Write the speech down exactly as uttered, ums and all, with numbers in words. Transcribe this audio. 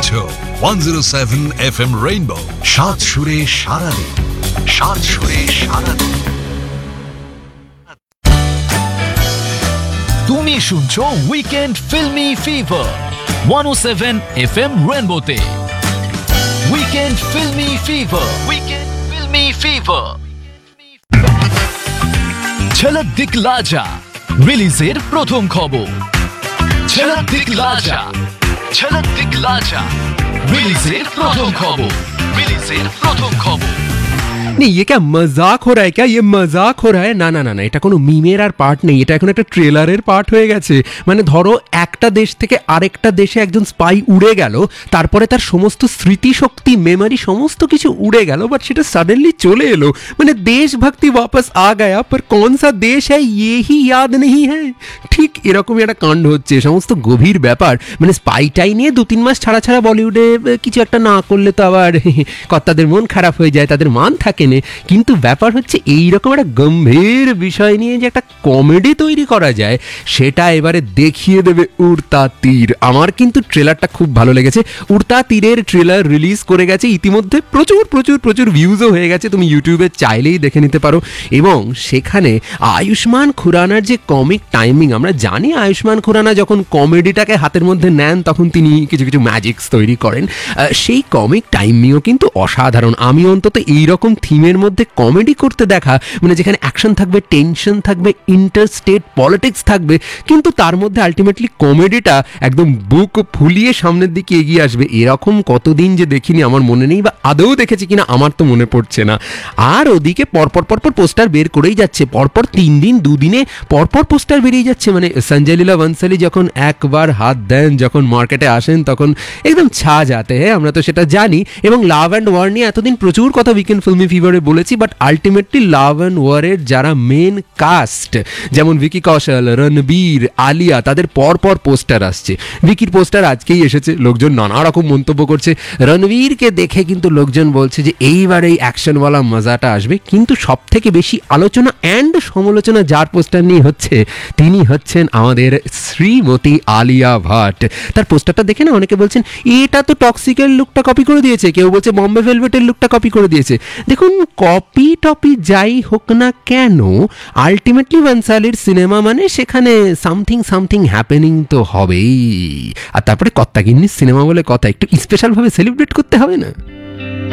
শুনছো one oh seven F M rainbow, সাত সুরে সারাদিন, সাত সুরে সারাদিন। তুমি শুনছো weekend filmi fever one oh seven F M রেইনবোতে। Weekend filmi fever, weekend filmi fever. ঝলক দিখলা যা রিলিজের প্রথম খবর। ঝলক দিখলা যা, ঝলক দিখলা যা রিলিজের প্রথম খবর, রিলিজের প্রথম খবর। नहीं ये क्या मजाक हो रहा है क्या? ये मजाक हो रहा है? না না না না এটা কোনো মিমের আর পার্ট নেই, এটা এখন একটা ট্রেলারের পার্ট হয়ে গেছে। মানে ধরো একটা দেশ থেকে আরেকটা দেশে একজন স্পাই উড়ে গেল, তারপরে তার সমস্ত স্মৃতিশক্তি, মেমোরি সমস্ত কিছু উড়ে গেল, বাট সেটা সাডেনলি চলে এলো। মানে দেশভক্তি वापस आ गया, पर कौन सा देश है ये ही याद नहीं है। ঠিক এরকমই একটা কাণ্ড হচ্ছে, সমস্ত গভীর ব্যাপার। মানে স্পাইটাই নিয়ে দু তিন মাস ছাড়া ছাড়া বলিউডে কিছু একটা না করলে তো আবার কর্তাদের মন খারাপ হয়ে যায়, তাদের মান থাকে। কিন্তু ব্যাপার হচ্ছে এইরকম একটা গম্ভীর বিষয় নিয়ে যে একটা কমেডি তৈরি করা যায়, সেটা এবারে দেখিয়ে দেবে উড়তা তীর। আমার কিন্তু ট্রেলারটা খুব ভালো লেগেছে। উড়তা তীরের ট্রেলার রিলিজ করে গেছে ইতিমধ্যে, প্রচুর প্রচুর প্রচুর ভিউজও হয়ে গেছে, তুমি ইউটিউবে চাইলেই দেখে নিতে পারো। এবং সেখানে আয়ুষ্মান খুরানার যে কমিক টাইমিং, আমরা জানি আয়ুষ্মান খুরানা যখন কমেডিটাকে হাতের মধ্যে নেন তখন তিনি কিছু কিছু ম্যাজিক্স তৈরি করেন। সেই কমিক টাইমিংও কিন্তু অসাধারণ। আমি অন্তত এইরকম থিমের মধ্যে কমেডি করতে দেখা, মানে যেখানে অ্যাকশন থাকবে, টেনশন থাকবে, ইন্টারস্টেট পলিটিক্স থাকবে, কিন্তু তার মধ্যে আলটিমেটলি কমেডিটা একদম বুক ফুলিয়ে সামনের দিকে এগিয়ে আসবে, এরকম কতদিন যে দেখিনি আমার মনে নেই, বা আদৌ দেখেছি কিনা আমার তো মনে পড়ছে না। আর ওদিকে পরপর পরপর পোস্টার বের করেই যাচ্ছে, পরপর তিন দিন দুদিনে পরপর পোস্টার বেরিয়ে যাচ্ছে। মানে সঞ্জয় লীলা বনসালি যখন একবার হাত দেন, যখন মার্কেটে আসেন, তখন একদম ছা যাতে হ্যাঁ, আমরা তো সেটা জানি। এবং লাভ অ্যান্ড ওয়ার নিয়ে এতদিন প্রচুর কথা উইকেন্ড ফিল্মি ফিভারে বলেছি, বাট আলটিমেটলি লাভ অ্যান্ড ওয়ারের যারা মেন কাস্ট, যেমন ভিকি কৌশল, রণবীর, আলিয়া, তাদের পর পর পোস্টার আসছে। ভিকির পোস্টার আজকেই এসেছে, লোকজন নানা রকম মন্তব্য করছে। রণবীরকে দেখে কিন্তু লোকজন বলছে যে এইবার এই অ্যাকশনওয়ালা মজাটা আসবে। কিন্তু সব থেকে বেশি আলোচনা অ্যান্ড সমালোচনা যার পোস্টার নিয়ে হচ্ছে, তিনি হচ্ছেন আমাদের শ্রীমতী আলিয়া ভাট। তার পোস্টারটা দেখে না অনেকে বলছেন এটা তো টক্সিকের লুকটা কপি করে দিয়েছে, কেউ বলছে বম্বে ভেলভেটের লুকটা কপি করে দিয়েছে। দেখুন, কপি টপি যাই হোক না কেন, আলটিমেটলি বনসালির সিনেমা মানে সেখানে সামথিং সামথিং হ্যাপেনিং তো হবেই। আর তারপরে কর্তাগিন্নির সিনেমা বলে কথা, একটু স্পেশাল ভাবে সেলিব্রেট করতে হবে না?